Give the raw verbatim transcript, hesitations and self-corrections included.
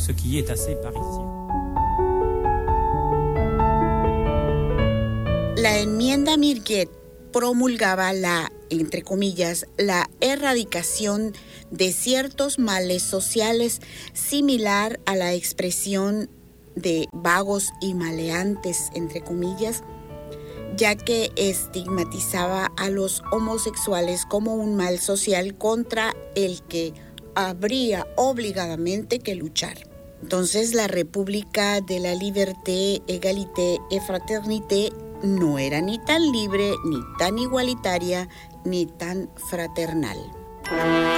ce qui est assez parisien. La enmienda Mirguet promulgaba la, entre comillas, la erradicación de ciertos males sociales, similar a la expresión de vagos y maleantes, entre comillas, ya que estigmatizaba a los homosexuales como un mal social contra el que habría obligadamente que luchar. Entonces, la República de la Liberté, Égalité et Fraternité no era ni tan libre, ni tan igualitaria, ni tan fraternal.